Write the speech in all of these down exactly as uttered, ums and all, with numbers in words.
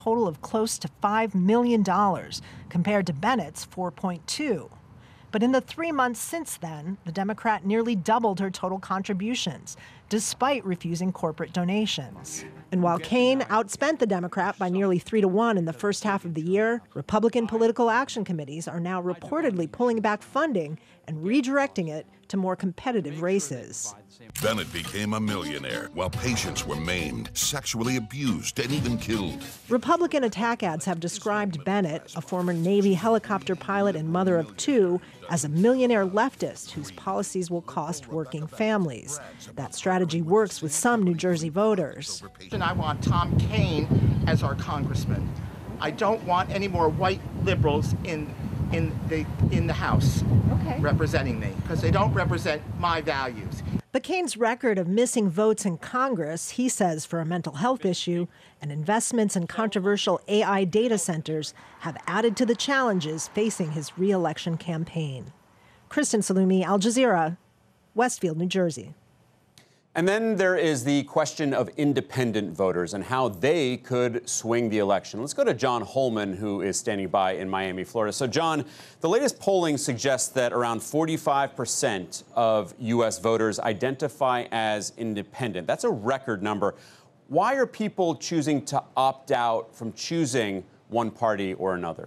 total of close to five million dollars, compared to Bennett's four point two. But in the three months since then, the Democrat nearly doubled her total contributions, despite refusing corporate donations. And while Kaine outspent the Democrat by nearly three to one in the first half of the year, Republican political action committees are now reportedly pulling back funding and redirecting it to more competitive races. Bennett became a millionaire while patients were maimed, sexually abused, and even killed. Republican attack ads have described Bennett, a former Navy helicopter pilot and mother of two, as a millionaire leftist whose policies will cost working families. That strategy works with some New Jersey voters. And I want Tom Kaine as our congressman. I don't want any more white liberals in in the in the House okay. representing me, because they don't represent my values. But Kaine's record of missing votes in Congress, he says, for a mental health issue, and investments in controversial A I data centers have added to the challenges facing his re-election campaign. Kristen Salumi, Al Jazeera, Westfield, New Jersey. And then there is the question of independent voters and how they could swing the election. Let's go to John Holman, who is standing by in Miami, Florida. So, John, the latest polling suggests that around forty-five percent of U S voters identify as independent. That's a record number. Why are people choosing to opt out from choosing one party or another?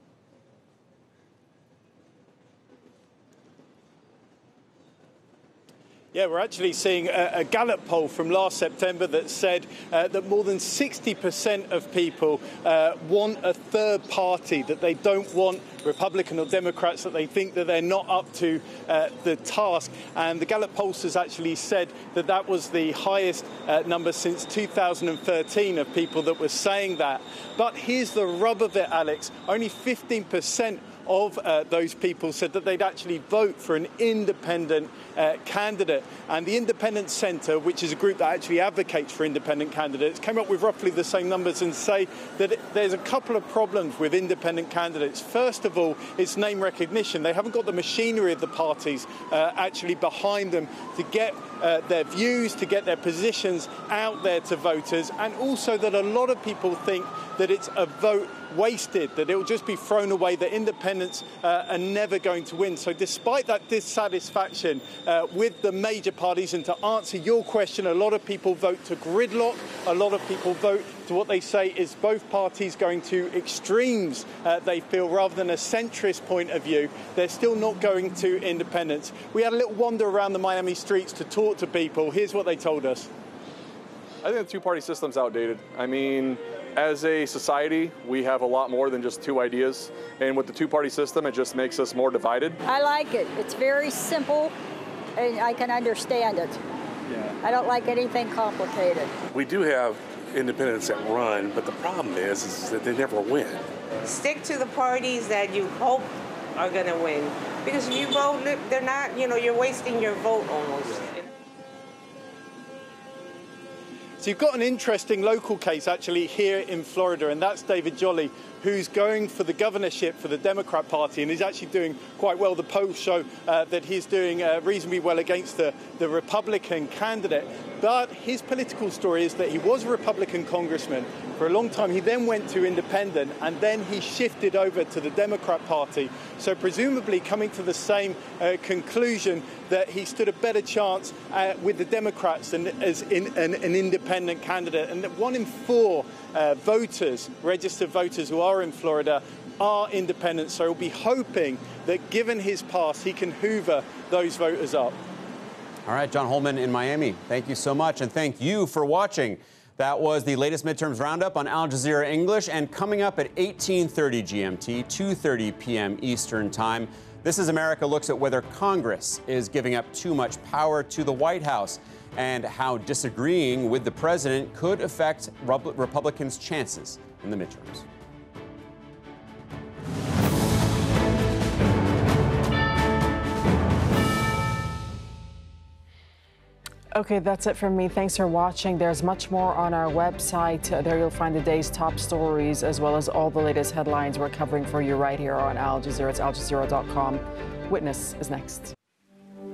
Yeah, we're actually seeing a, a Gallup poll from last September that said uh, that more than sixty percent of people uh, want a third party, that they don't want Republican or Democrats, that they think that they're not up to uh, the task. And the Gallup pollsters actually said that that was the highest uh, number since two thousand thirteen of people that were saying that. But here's the rub of it, Alex. Only fifteen percent of uh, those people said that they'd actually vote for an independent uh, candidate. And the Independent Centre, which is a group that actually advocates for independent candidates, came up with roughly the same numbers and say that it, there's a couple of problems with independent candidates. First of all, it's name recognition. They haven't got the machinery of the parties uh, actually behind them to get uh, their views, to get their positions out there to voters, and also that a lot of people think that it's a vote wasted, that it will just be thrown away, that independents uh, are never going to win. So despite that dissatisfaction uh, with the major parties, and to answer your question, a lot of people vote to gridlock, a lot of people vote to what they say is both parties going to extremes, uh, they feel, rather than a centrist point of view. They're still not going to independence. We had a little wander around the Miami streets to talk to people. Here's what they told us. I think the two-party system's outdated. I mean, as a society, we have a lot more than just two ideas. And with the two-party system, it just makes us more divided. I like it. It's very simple, and I can understand it. Yeah. I don't like anything complicated. We do have independents that run, but the problem is, is that they never win. Stick to the parties that you hope are going to win. Because if you vote, they're not, you know, you're wasting your vote almost. So you've got an interesting local case actually here in Florida, and that's David Jolly, who's going for the governorship for the Democrat Party, and he's actually doing quite well. The polls show uh, that he's doing uh, reasonably well against the, the Republican candidate. But his political story is that he was a Republican congressman for a long time. He then went to independent, and then he shifted over to the Democrat Party. So presumably coming to the same uh, conclusion that he stood a better chance uh, with the Democrats than as in an, an independent candidate. And that one in four uh, voters, registered voters who are in Florida, are independent. So he'll be hoping that given his past, he can hoover those voters up. All right, John Holman in Miami, thank you so much, and thank you for watching. That was the latest midterms roundup on Al Jazeera English, and coming up at eighteen thirty G M T, two thirty p m Eastern Time, This is America looks at whether Congress is giving up too much power to the White House and how disagreeing with the president could affect Republicans' chances in the midterms. Okay, that's it from me. Thanks for watching. There's much more on our website. Uh, there you'll find the day's top stories as well as all the latest headlines we're covering for you right here on Al Jazeera. It's al jazeera dot com. Witness is next.